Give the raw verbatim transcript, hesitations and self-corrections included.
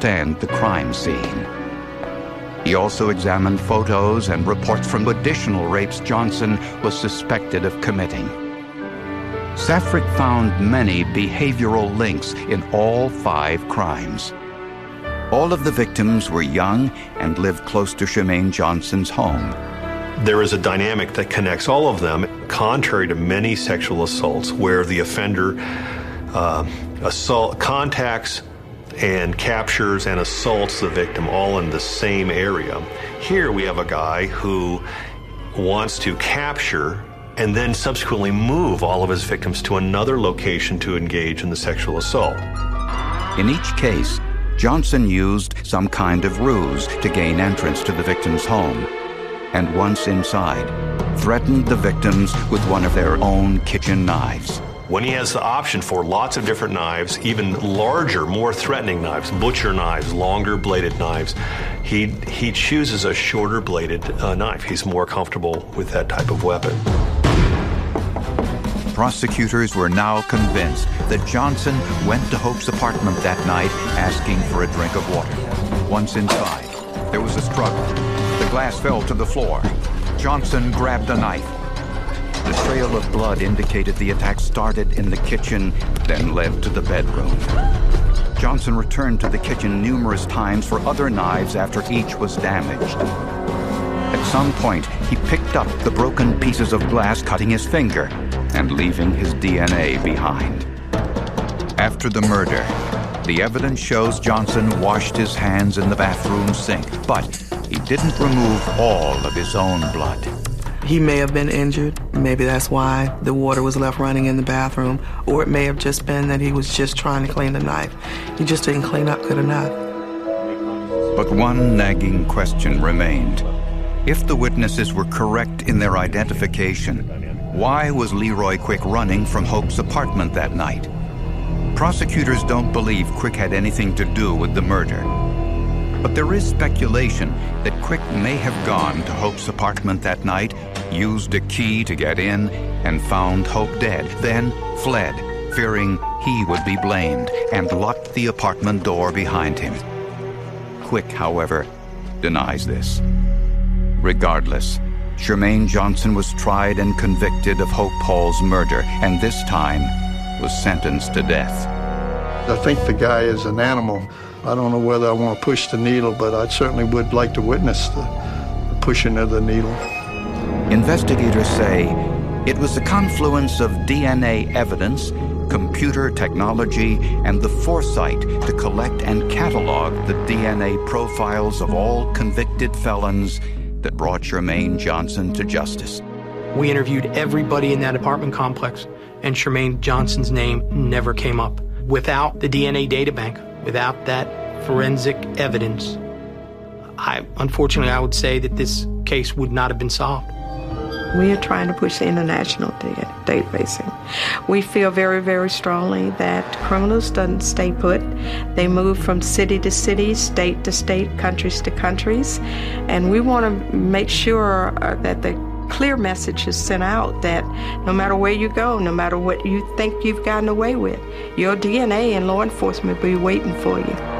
understand the crime scene. He also examined photos and reports from additional rapes Johnson was suspected of committing. Safric found many behavioral links in all five crimes. All of the victims were young and lived close to Tremaine Johnson's home. There is a dynamic that connects all of them, contrary to many sexual assaults where the offender uh, assault contacts and captures and assaults the victim all in the same area. Here we have a guy who wants to capture and then subsequently move all of his victims to another location to engage in the sexual assault. In each case, Johnson used some kind of ruse to gain entrance to the victim's home, and once inside, threatened the victims with one of their own kitchen knives. When he has the option for lots of different knives, even larger, more threatening knives, butcher knives, longer bladed knives, he, he chooses a shorter bladed uh, knife. He's more comfortable with that type of weapon. Prosecutors were now convinced that Johnson went to Hope's apartment that night asking for a drink of water. Once inside, there was a struggle. The glass fell to the floor. Johnson grabbed a knife. The trail of blood indicated the attack started in the kitchen, then led to the bedroom. Johnson returned to the kitchen numerous times for other knives after each was damaged. At some point, he picked up the broken pieces of glass, cutting his finger and leaving his D N A behind. After the murder, the evidence shows Johnson washed his hands in the bathroom sink, but he didn't remove all of his own blood. He may have been injured. Maybe that's why the water was left running in the bathroom. Or it may have just been that he was just trying to clean the knife. He just didn't clean up good enough. But one nagging question remained. If the witnesses were correct in their identification, why was Leroy Quick running from Hope's apartment that night? Prosecutors don't believe Quick had anything to do with the murder. But there is speculation that Quick may have gone to Hope's apartment that night, used a key to get in, and found Hope dead, then fled, fearing he would be blamed, and locked the apartment door behind him. Quick, however, denies this. Regardless, Tremaine Johnson was tried and convicted of Hope Hall's murder, and this time was sentenced to death. I think the guy is an animal. I don't know whether I want to push the needle, but I certainly would like to witness the, the pushing of the needle. Investigators say it was the confluence of D N A evidence, computer technology, and the foresight to collect and catalog the D N A profiles of all convicted felons that brought Tremaine Johnson to justice. We interviewed everybody in that apartment complex, and Tremaine Johnson's name never came up. Without the D N A data bank, without that forensic evidence, I, unfortunately, I would say that this case would not have been solved. We are trying to push the international databasing. We feel very, very strongly that criminals don't stay put. They move from city to city, state to state, countries to countries. And we want to make sure that the clear message is sent out that no matter where you go, no matter what you think you've gotten away with, your D N A and law enforcement will be waiting for you.